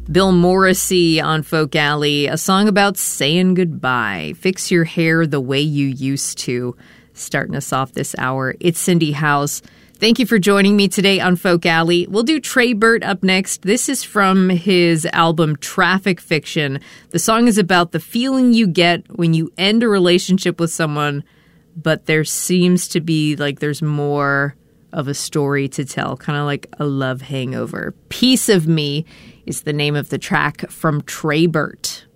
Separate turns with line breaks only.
Bill Morrissey on Folk Alley, a song about saying goodbye. Fix your hair the way you used to. Starting us off this hour, it's Cindy House. Thank you for joining me today on Folk Alley. We'll do Trey Burt up next. This is from his album Traffic Fiction. The song is about the feeling you get when you end a relationship with someone, but there seems to be like there's more of a story to tell, kind of like a love hangover. Piece of Me is the name of the track from Trey Burt.